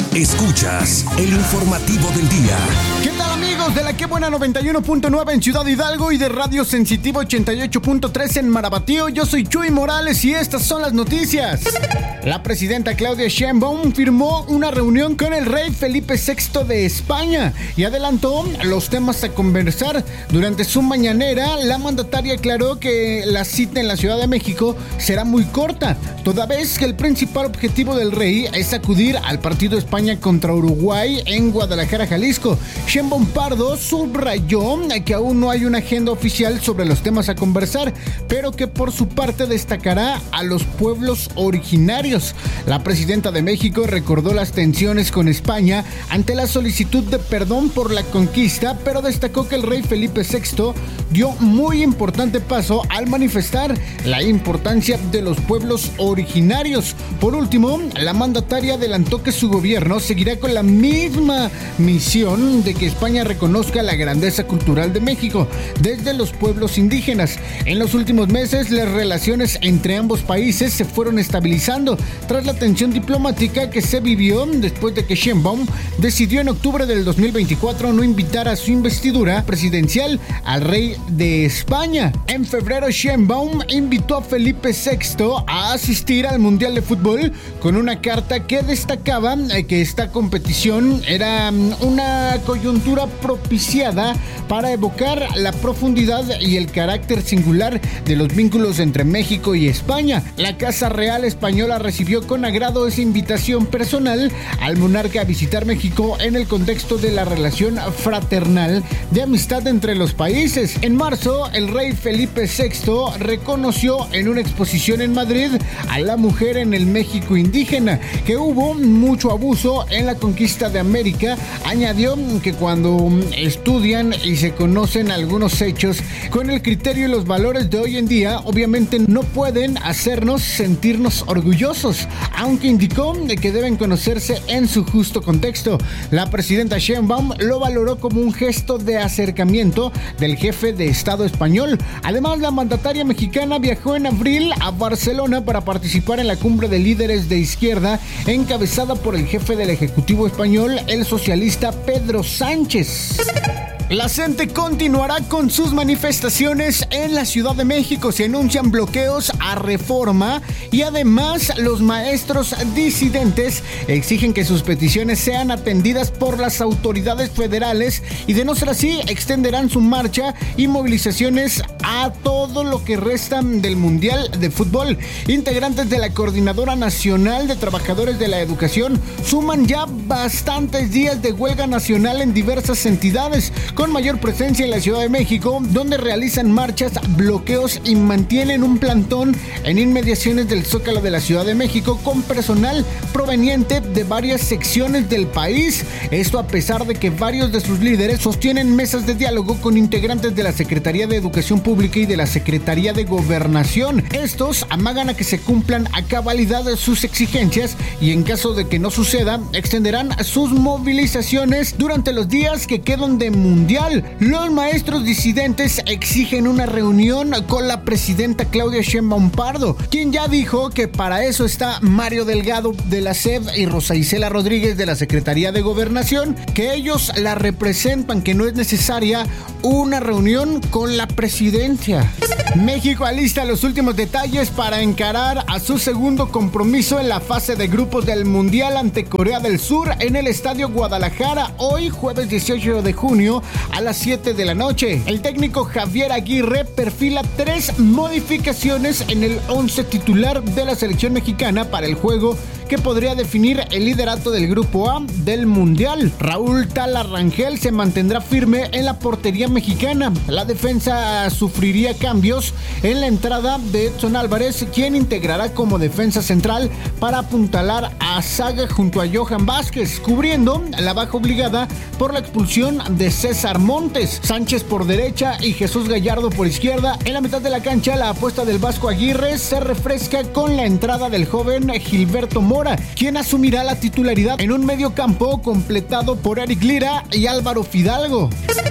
Escuchas el informativo del día. ¿Qué tal, amigos de la Qué Buena 91.9 en Ciudad Hidalgo y de Radio Sensitivo 88.3 en Marabatío? Yo soy Chuy Morales y estas son las noticias. La presidenta Claudia Sheinbaum firmó una reunión con el rey Felipe VI de España y adelantó los temas a conversar. Durante su mañanera, la mandataria aclaró que la cita en la Ciudad de México será muy corta, toda vez que el principal objetivo del rey es acudir al partido España contra Uruguay en Guadalajara, Jalisco. Sheinbaum Pardo subrayó que aún no hay una agenda oficial sobre los temas a conversar, pero que por su parte destacará a los pueblos originarios. La presidenta de México recordó las tensiones con España ante la solicitud de perdón por la conquista, pero destacó que el rey Felipe VI dio muy importante paso al manifestar la importancia de los pueblos originarios. Por último, la mandataria adelantó que su gobierno seguirá con la misma misión de que España reconozca la grandeza cultural de México desde los pueblos indígenas. En los últimos meses, las relaciones entre ambos países se fueron estabilizando tras la tensión diplomática que se vivió después de que Sheinbaum decidió en octubre del 2024 no invitar a su investidura presidencial al rey de España. En febrero, Sheinbaum invitó a Felipe VI a asistir al Mundial de Fútbol con una carta que destacaba que esta competición era una coyuntura propiciada para evocar la profundidad y el carácter singular de los vínculos entre México y España. La Casa Real Española recibió con agrado esa invitación personal al monarca a visitar México en el contexto de la relación fraternal de amistad entre los países. En marzo, el rey Felipe VI reconoció en una exposición en Madrid a la mujer en el México indígena, que hubo mucho abuso en la conquista de América. Añadió que cuando estudian y se conocen algunos hechos con el criterio y los valores de hoy en día, obviamente no pueden hacernos sentirnos orgullosos, aunque indicó que deben conocerse en su justo contexto. La presidenta Sheinbaum lo valoró como un gesto de acercamiento del jefe de Estado español. Además, la mandataria mexicana viajó en abril a Barcelona para participar en la cumbre de líderes de izquierda encabezada por el jefe del Ejecutivo español, el socialista Pedro Sánchez. La CENTE continuará con sus manifestaciones en la Ciudad de México. Se anuncian bloqueos a Reforma y además los maestros disidentes exigen que sus peticiones sean atendidas por las autoridades federales y de no ser así extenderán su marcha y movilizaciones a todo lo que resta del Mundial de Fútbol. Integrantes de la Coordinadora Nacional de Trabajadores de la Educación suman ya bastantes días de huelga nacional en diversas entidades, con mayor presencia en la Ciudad de México, donde realizan marchas, bloqueos y mantienen un plantón en inmediaciones del Zócalo de la Ciudad de México con personal proveniente de varias secciones del país. Esto a pesar de que varios de sus líderes sostienen mesas de diálogo con integrantes de la Secretaría de Educación Pública y de la Secretaría de Gobernación. Estos amagan a que se cumplan a cabalidad sus exigencias y en caso de que no suceda, extenderán sus movilizaciones durante los días que quedan de Mundial. Los maestros disidentes exigen una reunión con la presidenta Claudia Sheinbaum Pardo, quien ya dijo que para eso está Mario Delgado de la SED y Rosa Isela Rodríguez de la Secretaría de Gobernación, que ellos la representan, que no es necesaria una reunión con la presidencia. México alista los últimos detalles para encarar a su segundo compromiso en la fase de grupos del Mundial ante Corea del Sur en el Estadio Guadalajara, hoy jueves 18 de junio a las 7 de la noche. El técnico Javier Aguirre perfila 3 modificaciones en el 11 titular de la selección mexicana para el juego que podría definir el liderato del Grupo A del Mundial. Raúl Tala Rangel se mantendrá firme en la portería mexicana. La defensa sufriría cambios en la entrada de Edson Álvarez, quien integrará como defensa central para apuntalar a Saga junto a Johan Vázquez, cubriendo la baja obligada por la expulsión de César Montes. Sánchez por derecha y Jesús Gallardo por izquierda. En la mitad de la cancha, la apuesta del Vasco Aguirre se refresca con la entrada del joven Gilberto Mora, quien asumirá la titularidad en un medio campo completado por Eric Lira y Álvaro Fidalgo.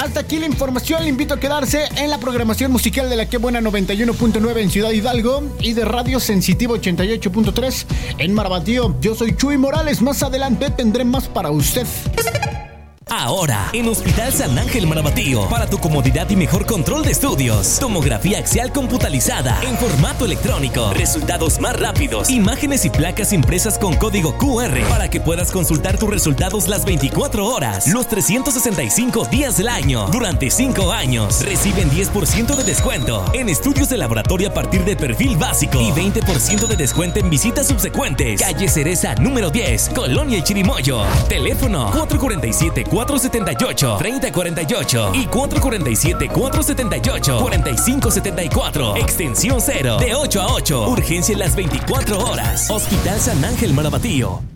Hasta aquí la información. Le invito a quedarse en la programación musical de la Que Buena 91.9 en Ciudad Hidalgo y de Radio Sensitivo 88.3 en Marabatío. Yo soy Chuy Morales. Más adelante tendré más para usted. Ahora, en Hospital San Ángel Marabatío, para tu comodidad y mejor control de estudios. Tomografía axial computalizada en formato electrónico. Resultados más rápidos. Imágenes y placas impresas con código QR para que puedas consultar tus resultados las 24 horas, los 365 días del año. Durante 5 años, reciben 10% de descuento en estudios de laboratorio a partir de perfil básico y 20% de descuento en visitas subsecuentes. Calle Cereza, número 10, Colonia El Chirimoyo. Teléfono 447-478-3048 y 447-478-4574. Extensión 0, de 8 a 8. Urgencia en las 24 horas. Hospital San Ángel Marabatío.